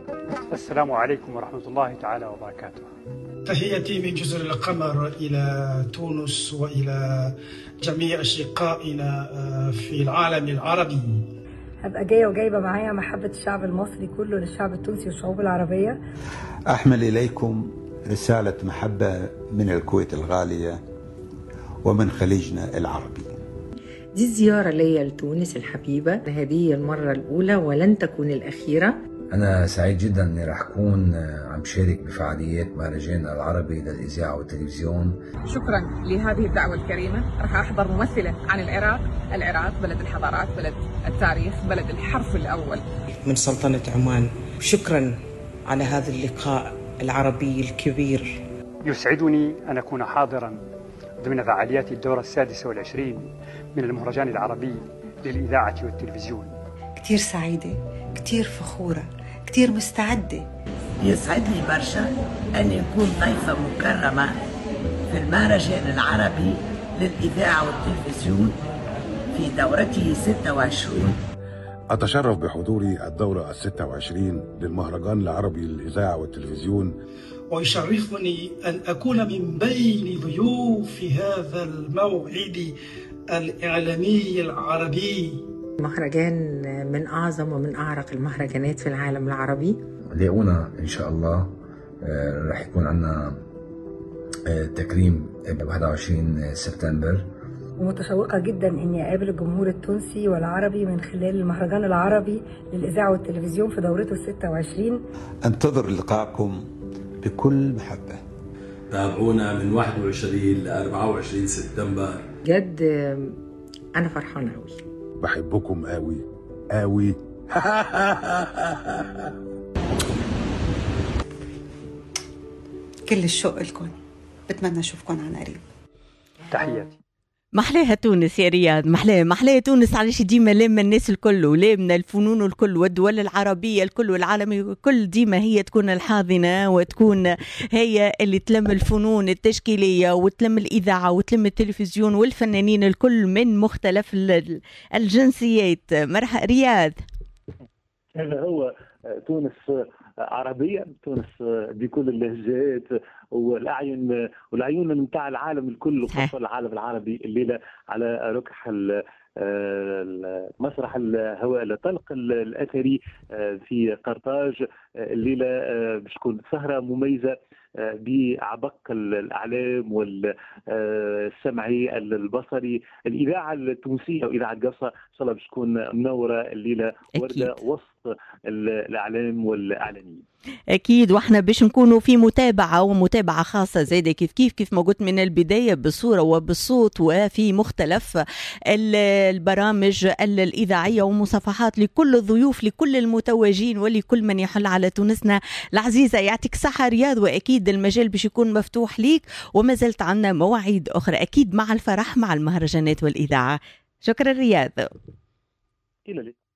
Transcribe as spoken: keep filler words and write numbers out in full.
السلام عليكم ورحمة الله تعالى وبركاته. تحياتي من جزر القمر إلى تونس وإلى جميع أشقائنا في العالم العربي. هبقى جاية وجايبة معايا محبة الشعب المصري كله للشعب التونسي والشعوب العربية. أحمل إليكم رسالة محبة من الكويت الغالية ومن خليجنا العربي. دي الزيارة لي لتونس الحبيبة، هذه المرة الأولى ولن تكون الأخيرة. أنا سعيد جدا أني راح أكون عم شارك بفعاليات مهرجان العربي للإذاعة والتلفزيون. شكرا لهذه الدعوة الكريمة. راح أحضر ممثلة عن العراق. العراق بلد الحضارات، بلد التاريخ، بلد الحرف الأول. من سلطنة عمان، شكرا على هذا اللقاء العربي الكبير. يسعدني أن أكون حاضرا ضمن فعاليات الدورة السادسة والعشرين من المهرجان العربي للإذاعة والتلفزيون. كتير سعيدة، كتير فخورة، كتير مستعدة. يسعدني برشا أن يكون ضيفة مكرمة في المهرجان العربي للإذاعة والتلفزيون في دورته ستة وعشرين. أتشرف بحضوري الدورة الستة وعشرين للمهرجان العربي للإذاعة والتلفزيون، ويشرفني أن أكون من بين ضيوف هذا الموعد الإعلامي العربي. مهرجان من أعظم ومن أعرق المهرجانات في العالم العربي. لاقونا إن شاء الله. رح يكون عنا تكريم واحد وعشرين سبتمبر، ومتشوقة جدا إني أقابل الجمهور التونسي والعربي من خلال المهرجان العربي للإذاعة والتلفزيون في دورته الستة وعشرين. أنتظر لقاءكم بكل محبة. تابعونا من واحد وعشرين ل أربعة وعشرين سبتمبر. جد أنا فرحانة أوي. بحبكم قوي قوي. كل الشوق لكم، بتمنى اشوفكم عن قريب. تحياتي. محلاها تونس يا رياض، محلاها محلاها تونس. علاش ديما لما الناس الكل ولامنا الفنون الكل والدول العربية الكل والعالمي الكل، ديما هي تكون الحاضنة وتكون هي اللي تلم الفنون التشكيلية وتلم الإذاعة وتلم التلفزيون والفنانين الكل من مختلف الجنسيات. مرحبا رياض. هذا هو تونس عربية، تونس بكل اللهجات والأعين والعيون نتاع العالم الكل وخاصة العالم العربي. الليلة على ركح مسرح الهواء الطلق الأثري في قرطاج. الليلة باش تكون سهرة مميزة بعبق الأعلام والسمعي البصري. الإذاعة التونسية وإذاعة قفصة إن شاء الله باش تكون منورة الليلة، وردة وسط الأعلام والإعلاميين. أكيد، وإحنا باش نكونوا في متابعة ومتابعة خاصة زيادة كيف كيف كيف ما قلت من البداية، بالصورة وبالصوت وفي مختلف البرامج الإذاعية ومصافحات لكل الضيوف، لكل المتواجدين ولكل من يحل على تونسنا العزيزة. يعطيك الصحة رياض، وأكيد المجال باش يكون مفتوح ليك، وما زلت عنا مواعيد أخرى أكيد مع الفرح مع المهرجانات والإذاعة. شكرا رياض. إلى